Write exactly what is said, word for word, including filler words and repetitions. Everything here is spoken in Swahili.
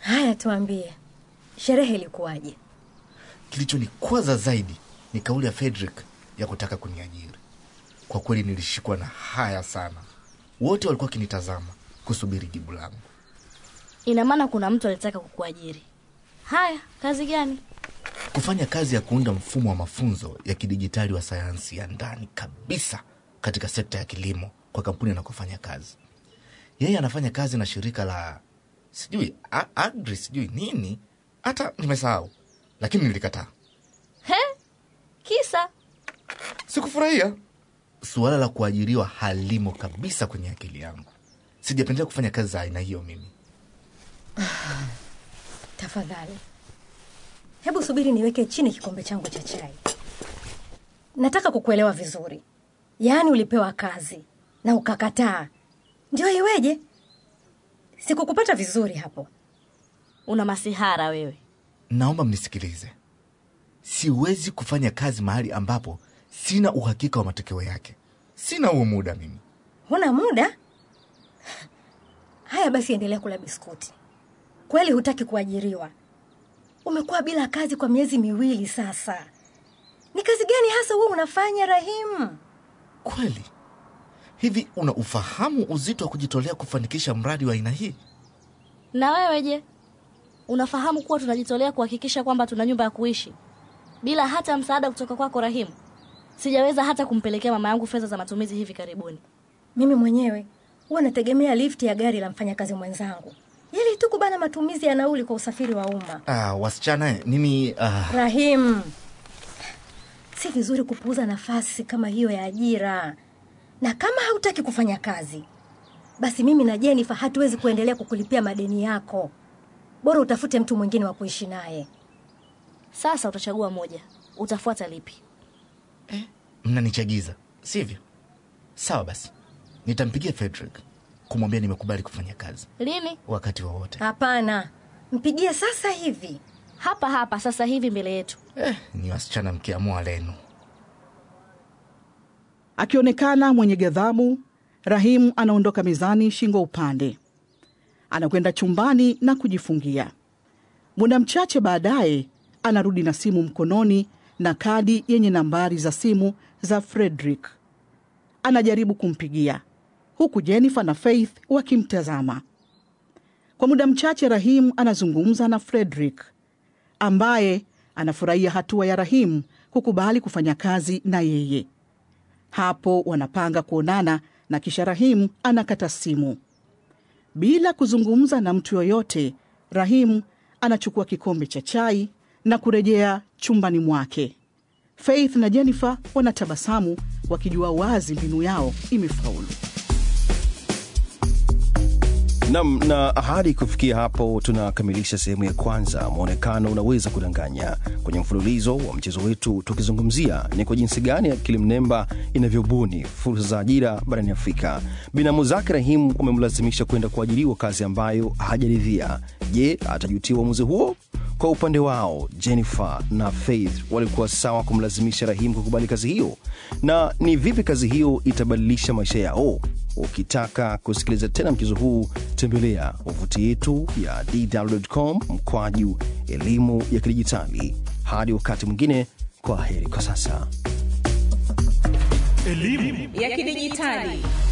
Haya, tuambie. Sherehe ilikuwaje? Kilichonikwaza zaidi ni kauli ya Frederick ya kutaka kuniajiri. Kwa kweli nilishikwa na haya sana. Wote walikuwa kinitazama kusubiri jibu langu. Ina maana kuna mtu alitaka kukuajiri. Haya, kazi gani? Kufanya kazi ya kuunda mfumo wa mafunzo ya kidijitali wa sayansi ya ndani kabisa katika sekta ya kilimo kwa kampuni anakofanya kazi. Yeye anafanya kazi na shirika la sijui Agri sijui nini, hata nimesahau, lakini nilikataa. He? Kisa? Sikufurahia. Suala la kuajiriwa halimo kabisa kwenye akili yangu. Sijapendelea kufanya kazi za aina hiyo mimi. Tafadhali, hebu subiri niweke chini kikombe changu cha chai. Nataka kukuelewa vizuri. Yaani ulipewa kazi na ukakataa. Ndio iweje? Sikukupata vizuri hapo. Una masihara wewe. Naomba mnisikilize. Siwezi kufanya kazi mahali ambapo sina uhakika wa matokeo yake. Sina huo muda mimi. Huna muda? Haya basi, endelea kula biskuti. Kweli hutaki kuajiriwa? Umekuwa bila kazi kwa miezi miwili sasa. Ni kazi gani hasa wewe unafanya, Rahim? Kweli? Hivi una ufahamu uzito wa kujitolea kufanikisha mradi wa aina hii? Na wewe je? Unafahamu kuwa tunajitolea kuhakikisha kwamba tuna nyumba ya kuishi bila hata msaada kutoka kwako, Rahim? Sijaweza hata kumpelekea mama yangu fedha za matumizi hivi karibuni. Mimi mwenyewe huwa nategemea lift ya gari la mfanyakazi mwenzangu, ili tu kubana matumizi ya nauli kwa usafiri wa umma. Ah, wasichana, mimi ah... Rahim, si vizuri kupuuza nafasi kama hiyo ya ajira. Na kama hautaki kufanya kazi, basi mimi na Jennifer hatuwezi kuendelea kukulipia madeni yako. Bora utafute mtu mwingine wa kuishi naye. Sasa utachagua moja. Utafuata lipi? Eh, mnanichagiza, sivyo? Sawa basi. Nitampigia Frederick kumwambia nimekubali kufanya kazi. Lini? Wakati wowote. Hapana. Mpigie sasa hivi. Hapa hapa sasa hivi mbele yetu. Eh, ni wasichana mkiamua lenu. Akionekana mwenye ghadhabu, Rahim anaondoka mezani shingo upande. Anakwenda chumbani na kujifungia. Muda mchache baadaye, anarudi na simu mkononi na kadi yenye nambari za simu za Frederick. Anajaribu kumpigia, huku Jennifer na Faith wakimtazama. Kwa muda mchache Rahim anazungumza na Frederick, ambaye anafurahia hatua ya Rahim kukubali kufanya kazi na yeye. Hapo wanapanga kuonana na kisha Rahim anakata simu. Bila kuzungumza na mtu yoyote, Rahim anachukua kikombe cha chai na kurejea chumbani mwake. Faith na Jennifer wanatabasamu wakijua wazi mbinu yao imefaulu. Nam, na hadi kufikia hapo tunakamilisha sehemu ya kwanza muonekano unaweza kudanganya. Kwenye mfululizo wa mchezo wetu tukizungumzia ni kwa jinsi gani akili mnemba inavyobuni fursa za ajira barani Afrika. Binamu zake Rahim umemlazimisha kwenda kuajiriwa kazi ambayo hajaridhia. Je, atajutia uamuzi huo? Kwa upande wao, Jennifer na Faith walikuwa sawa kumlazimisha Rahim kukubali kazi hiyo. Na ni vipi kazi hiyo itabadilisha maisha yao? Ukitaka kusikiliza tena mchezo huu, tembelea wavuti yetu ya d w dot com mkwaju elimu ya kidijitali. Hadi wakati mwingine, kwa heri kwa sasa. Elimu ya kidijitali.